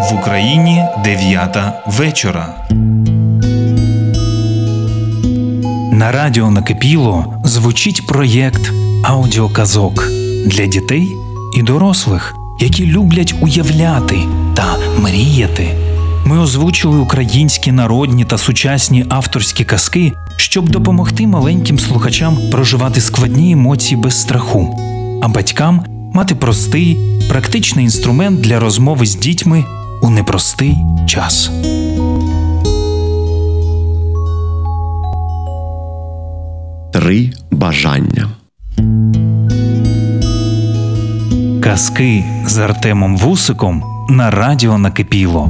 В Україні 9 вечора. На радіо «Накипіло» звучить проєкт аудіоказок для дітей і дорослих, які люблять уявляти та мріяти. Ми озвучили українські народні та сучасні авторські казки, щоб допомогти маленьким слухачам проживати складні емоції без страху, а батькам мати простий, практичний інструмент для розмови з дітьми у непростий час. Три бажання. Казки з Артемом Вусиком на радіо «Накипіло».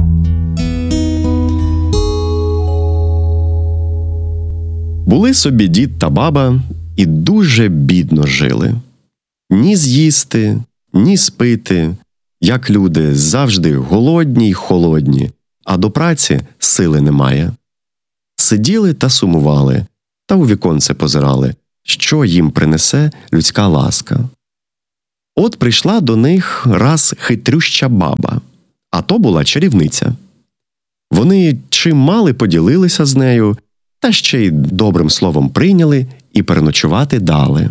Були собі дід та баба і дуже бідно жили. Ні з'їсти, ні спити, як люди, завжди голодні й холодні, а до праці сили немає. Сиділи та сумували, та у віконце позирали, що їм принесе людська ласка. От прийшла до них раз хитрюща баба, а то була чарівниця. Вони чим мали поділилися з нею, та ще й добрим словом прийняли і переночувати дали.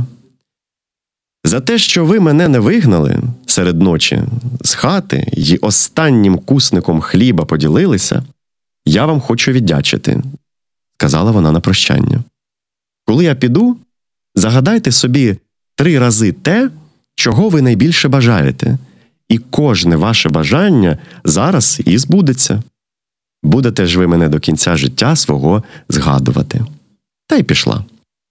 За те, що ви мене не вигнали серед ночі з хати й останнім кусником хліба поділилися, я вам хочу віддячити, сказала вона на прощання. Коли я піду, загадайте собі 3 рази те, чого ви найбільше бажаєте, і кожне ваше бажання зараз і збудеться. Будете ж ви мене до кінця життя свого згадувати. Та й пішла.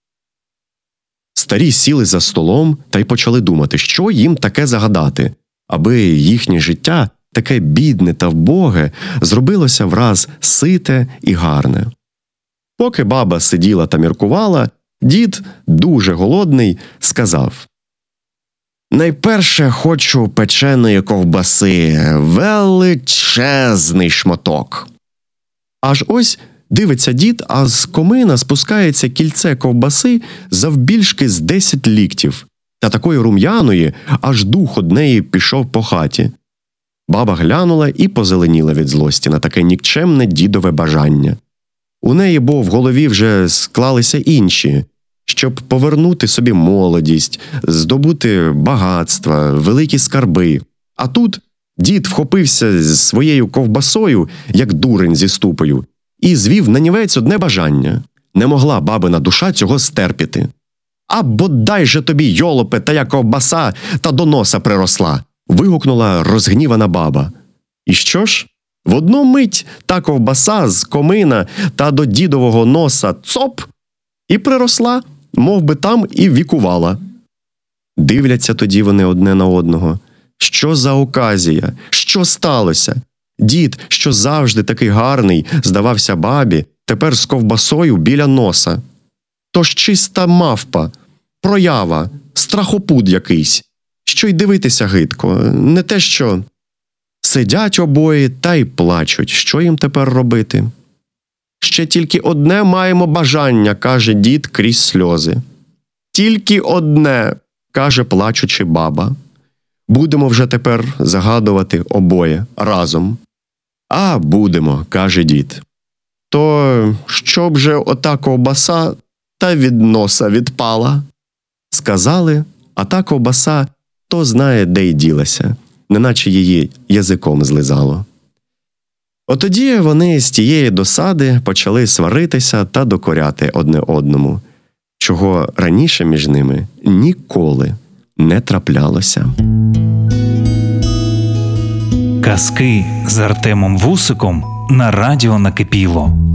Старі сіли за столом та й почали думати, що їм таке загадати, аби їхнє життя, таке бідне та вбоге, зробилося враз сите і гарне. Поки баба сиділа та міркувала, дід, дуже голодний, сказав: «Найперше хочу печеної ковбаси, величезний шматок». Аж ось дивиться дід, а з комина спускається кільце ковбаси завбільшки з 10 ліктів, та такої рум'яної, аж дух од неї пішов по хаті. Баба глянула і позеленіла від злості на таке нікчемне дідове бажання. У неї, бо в голові вже склалися інші, щоб повернути собі молодість, здобути багатства, великі скарби. А тут дід вхопився з своєю ковбасою, як дурень зі ступою, і звів нанівець одне бажання. Не могла бабина душа цього стерпіти. «А бодай же тобі, йолопе, тая ковбаса та до носа приросла!» – вигукнула розгнівана баба. І що ж? В одну мить та ковбаса з комина та до дідового носа цоп! І приросла, мов би там і вікувала. Дивляться тоді вони одне на одного. Що за оказія? Що сталося? Дід, що завжди такий гарний, здавався бабі, тепер з ковбасою біля носа. То ж чиста мавпа, проява, страхопуд якийсь. Що й дивитися гидко, не те що. Сидять обоє та й плачуть. Що їм тепер робити? «Ще тільки одне маємо бажання», – каже дід крізь сльози. «Тільки одне», – каже плачучи баба. «Будемо вже тепер загадувати обоє разом». «А, будемо», – каже дід. «То щоб же ота ковбаса та від носа відпала?» Сказали, а та ковбаса то знає, де й ділася, неначе її язиком злизало. Отоді вони з тієї досади почали сваритися та докоряти одне одному, чого раніше між ними ніколи не траплялося. Казки з Артемом Вусиком на радіо «Накипіло».